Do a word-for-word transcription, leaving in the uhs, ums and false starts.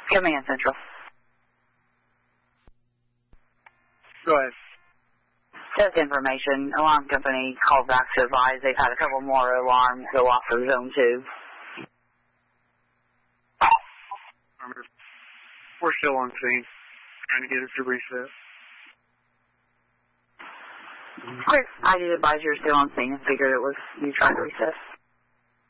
Command Central. Go ahead. Just information. Alarm company called back to advise they've had a couple more alarms go off for zone two. We're still on scene, trying to get it to reset. Quick, I did advise you were still on scene and figured it was you trying to reset.